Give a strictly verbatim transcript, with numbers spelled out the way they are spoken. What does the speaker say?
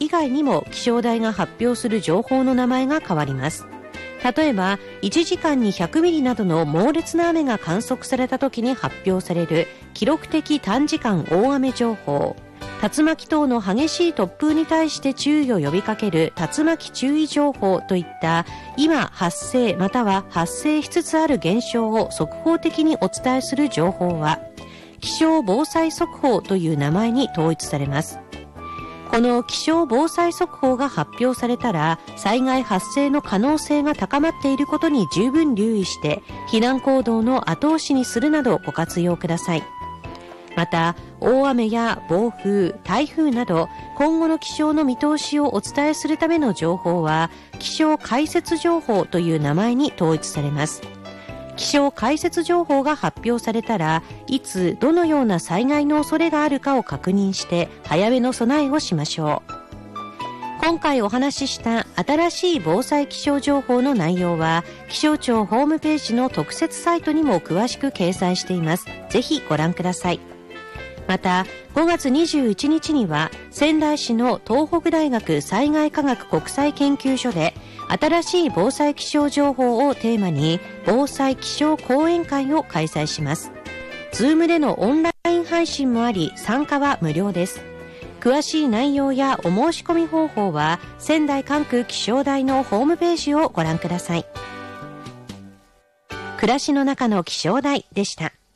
以外にも気象台が発表する情報の名前が変わります。例えばいちじかんにひゃくミリなどの猛烈な雨が観測された時に発表される記録的短時間大雨情報、竜巻等の激しい突風に対して注意を呼びかける竜巻注意情報といった今発生または発生しつつある現象を速報的にお伝えする情報は気象防災速報という名前に統一されます。この気象防災速報が発表されたら災害発生の可能性が高まっていることに十分留意して避難行動の後押しにするなどご活用ください。また大雨や暴風、台風など今後の気象の見通しをお伝えするための情報は気象解説情報という名前に統一されます。気象解説情報が発表されたらいつどのような災害の恐れがあるかを確認して早めの備えをしましょう。今回お話しした新しい防災気象情報の内容は気象庁ホームページの特設サイトにも詳しく掲載しています。ぜひご覧ください。またごがつにじゅういちにちには仙台市の東北大学災害科学国際研究所で新しい防災気象情報をテーマに防災気象講演会を開催します。Zoom でのオンライン配信もあり参加は無料です。詳しい内容やお申し込み方法は仙台管区気象台のホームページをご覧ください。暮らしの中の気象台でした。